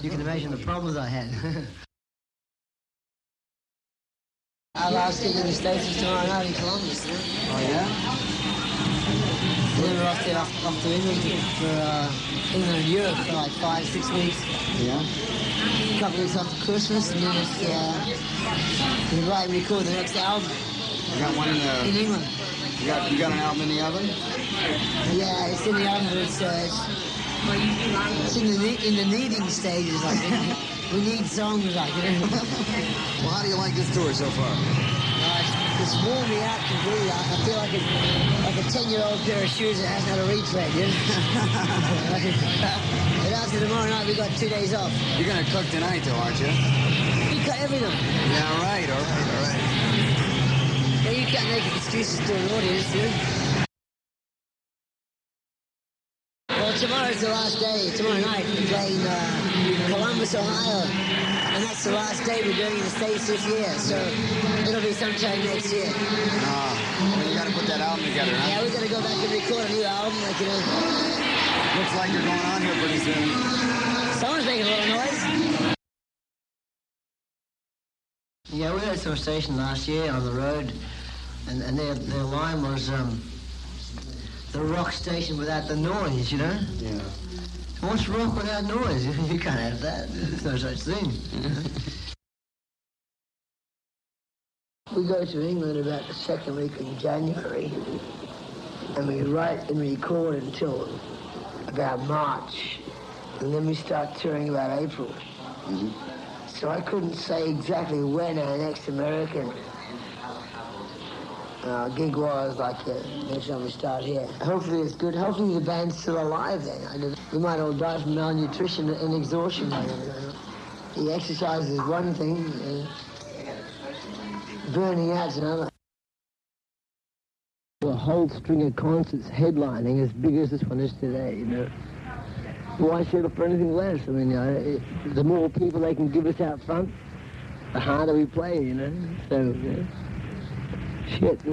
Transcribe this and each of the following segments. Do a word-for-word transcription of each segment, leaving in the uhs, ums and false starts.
You can imagine the problems I had. Our last gig in the States is tomorrow night in Columbus. Yeah? Oh, yeah? And then we're off to, off, off to England for uh, England and Europe for like five, six weeks. Yeah? A couple of weeks after Christmas, and then it's uh, we write and record the next album. You got one in the... In England. You got, you got an album in the oven? Yeah, it's in the oven, but it's, uh, it's, it's in, the, in the kneading stages, I think. We need songs, like, you know. Well, how do you like this tour so far? Uh, it's, it's worn me out completely. I, I feel like a, like a ten-year-old pair of shoes that hasn't had a retread, you know. But after tomorrow night, we got two days off. You're going to cook tonight, though, aren't you? We cut everything. Yeah, all right, all right, all right. Yeah, you can't make excuses to an audience, you know. Well, tomorrow's the last day. Tomorrow night, we're playing uh, Columbus, Ohio. And that's the last day we're doing in the States this year. So it'll be sometime next year. Ah, well, you got to put that album together, huh? Yeah, we got to go back and record a new album, like, you know. Looks like you're going on here pretty soon. Someone's making a little noise. Yeah, we were at some station last year on the road, and, and their, their line was um, the rock station without the noise, you know? Yeah. What's rock without noise? You can't have that. There's no such thing. We go to England about the second week in January, and we write and record until about March, and then we start touring about April. Mm-hmm. So I couldn't say exactly when our next American uh, gig was, like uh, next time we start here. Hopefully it's good. Hopefully the band's still alive then. I don't, we might all die from malnutrition and exhaustion. I don't know. The exercise is one thing, uh, burning out's another. A whole string of concerts headlining as big as this one is today, you know. Why settle for anything less? I mean, you know, it, the more people they can give us out front, the harder we play, you know. So, you know, shit.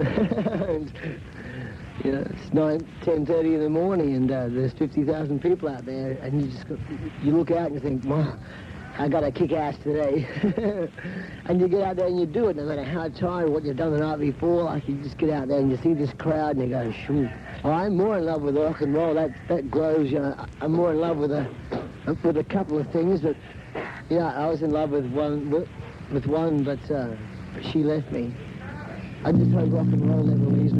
You know, it's nine, ten thirty in the morning, and uh, there's fifty thousand people out there, and you just go, you look out and you think, wow, I got to kick ass today. And you get out there and you do it, no matter how tired, what you've done the night before. Like, you just get out there and you see this crowd and you go, shoot. Oh, I'm more in love with rock and roll. That that grows, you know. I'm more in love with a with a couple of things, but yeah, I was in love with one with, with one, but uh, she left me. I just hope rock and roll never leaves me.